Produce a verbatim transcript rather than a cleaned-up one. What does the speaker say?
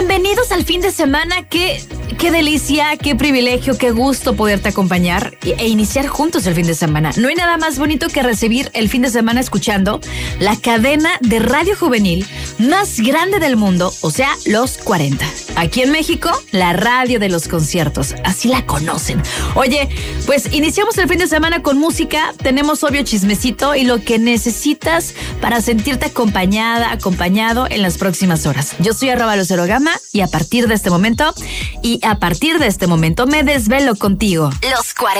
bienvenidos al fin de semana. Qué, qué delicia, qué privilegio, qué gusto poderte acompañar e iniciar juntos el fin de semana. No hay nada más bonito que recibir el fin de semana escuchando la cadena de radio juvenil más grande del mundo, o sea, Los cuarenta. Aquí en México, la radio de los conciertos, así la conocen. Oye, pues iniciamos el fin de semana con música, tenemos obvio chismecito y lo que necesitas para sentirte acompañada, acompañado en las próximas horas. Yo soy arroba Lucero Gama y a partir de este momento, y a partir de este momento me desvelo contigo. Los cuarenta.